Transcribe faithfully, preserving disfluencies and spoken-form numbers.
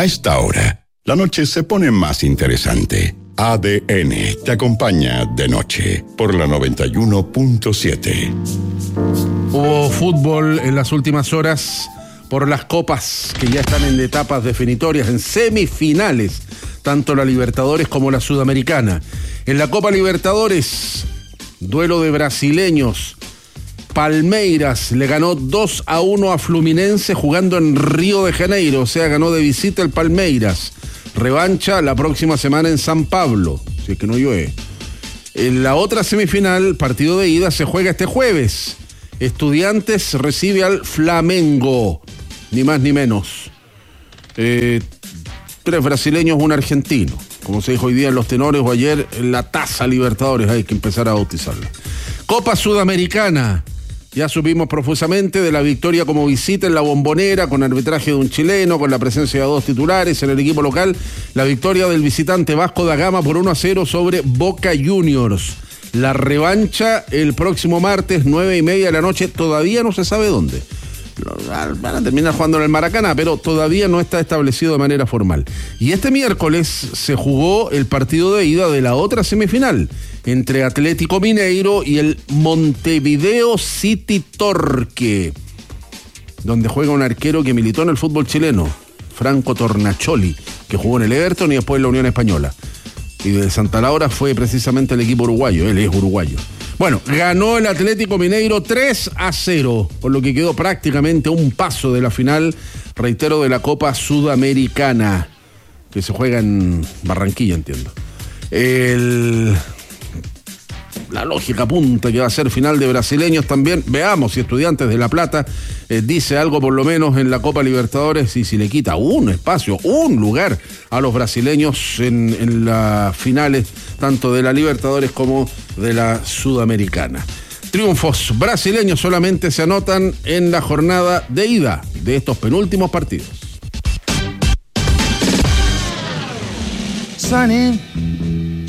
A esta hora, la noche se pone más interesante. A D N te acompaña de noche por la noventa y uno punto siete. Hubo fútbol en las últimas horas por las copas que ya están en etapas definitorias, en semifinales, tanto la Libertadores como la Sudamericana. En la Copa Libertadores, duelo de brasileños. Palmeiras le ganó dos a uno a Fluminense jugando en Río de Janeiro, o sea, ganó de visita el Palmeiras. Revancha la próxima semana en San Pablo, si es que no llueve. En la otra semifinal, partido de ida, se juega este jueves. Estudiantes recibe al Flamengo, ni más ni menos. Eh, tres brasileños, un argentino. Como se dijo hoy día en Los Tenores o ayer en la Taza Libertadores, hay que empezar a bautizarla. Copa Sudamericana. Ya supimos profusamente de la victoria como visita en la Bombonera, con arbitraje de un chileno, con la presencia de dos titulares en el equipo local. La victoria del visitante Vasco da Gama por uno a cero sobre Boca Juniors. La revancha el próximo martes, nueve y media de la noche, todavía no se sabe dónde. Van a terminar jugando en el Maracaná, pero todavía no está establecido de manera formal. Y este miércoles se jugó el partido de ida de la otra semifinal, entre Atlético Mineiro y el Montevideo City Torque, donde juega un arquero que militó en el fútbol chileno, Franco Tornacholi, que jugó en el Everton y después en la Unión Española. Y de Santa Laura fue precisamente el equipo uruguayo, él es uruguayo. Bueno, ganó el Atlético Mineiro tres a cero, por lo que quedó prácticamente un paso de la final, reitero, de la Copa Sudamericana, que se juega en Barranquilla, entiendo. El... La lógica apunta que va a ser final de brasileños también. Veamos si Estudiantes de La Plata eh, dice algo por lo menos en la Copa Libertadores y si le quita un espacio, un lugar a los brasileños en, en las finales tanto de la Libertadores como de la Sudamericana. Triunfos brasileños solamente se anotan en la jornada de ida de estos penúltimos partidos. Sunny.